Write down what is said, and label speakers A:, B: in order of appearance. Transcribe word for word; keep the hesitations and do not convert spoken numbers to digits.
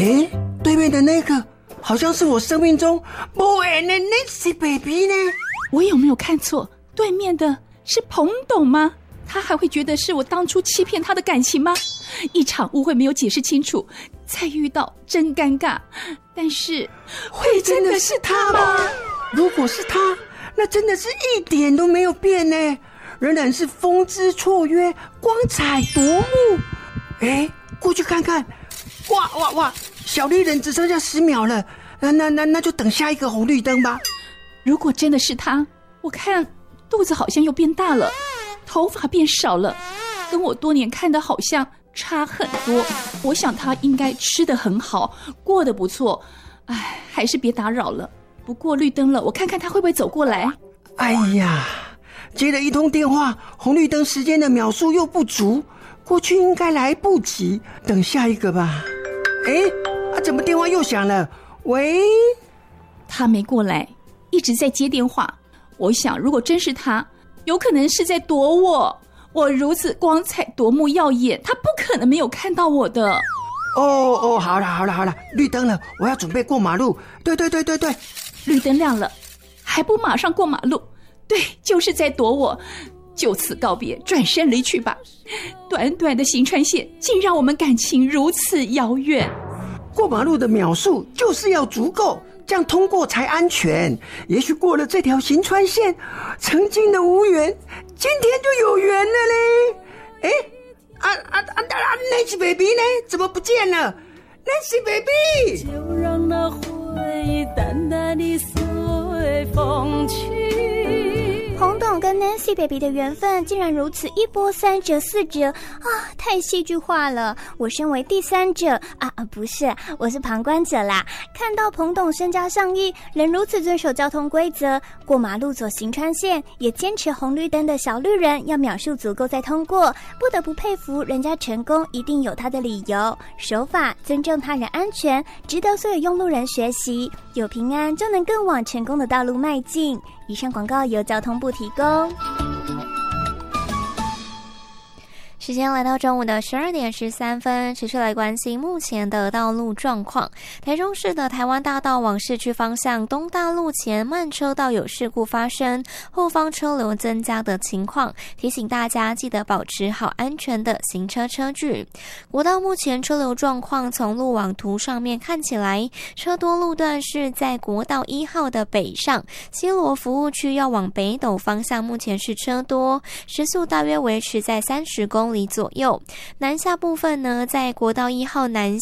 A: 诶，对面的那个好像是我生命中不缘的 Nancy baby 呢。
B: 我有没有看错？对面的是彭董吗？他还会觉得是我当初欺骗他的感情吗？一场误会没有解释清楚，再遇到真尴尬。但是会真的是他吗？
A: 如果是他，那真的是一点都没有变呢，仍然是风姿绰约，光彩夺目。诶，过去看看。哇哇哇，小绿人只剩下十秒了，那那那那就等下一个红绿灯吧。
B: 如果真的是他，我看肚子好像又变大了，头发变少了，跟我多年看的好像差很多。我想他应该吃得很好，过得不错。哎，还是别打扰了。不过绿灯了，我看看他会不会走过来。
A: 哎呀，接了一通电话，红绿灯时间的秒数又不足，过去应该来不及，等下一个吧。诶，啊，怎么电话又响了？喂？
B: 他没过来，一直在接电话。我想如果真是他，有可能是在躲我。我如此光彩夺目耀眼，他不可能没有看到我的。
A: 哦哦，好了好了好了，绿灯了，我要准备过马路。对对对对对，
B: 绿灯亮了，还不马上过马路？对，就是在躲我。就此告别，转身离去吧。短短的行川线，竟让我们感情如此遥远。
A: 过马路的秒数就是要足够，这样通过才安全。也许过了这条行川线，曾经的无缘，今天就有缘了嘞。哎，啊啊啊啊 Nancy baby 呢？怎么不见了 ？Nancy baby，
C: 就让那回忆淡淡地随风去。
D: 彭董跟 Nancy baby 的缘分竟然如此一波三折四折啊，太戏剧化了。我身为第三者啊啊，不是，我是旁观者啦。看到彭董身家上亿，仍如此遵守交通规则，过马路走行川线，也坚持红绿灯的小绿人要秒数足够再通过，不得不佩服人家成功一定有他的理由，守法尊重他人安全，值得所有用路人学习。有平安就能更往成功的道路迈进。以上广告由交通部提供。
E: 时间来到中午的十二点十三分，持续来关心目前的道路状况。台中市的台湾大道往市区方向东大路前慢车道有事故发生，后方车流增加的情况，提醒大家记得保持好安全的行车车距。国道目前车流状况，从路网图上面看起来，车多路段是在国道一号的北上，西螺服务区要往北斗方向，目前是车多，时速大约维持在三十公里左右。南下部分呢，在国道一号南